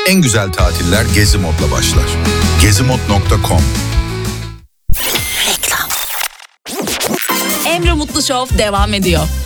En güzel tatiller Gezi Mod'la başlar. Gezimod.com. Emre Mutlu Show devam ediyor.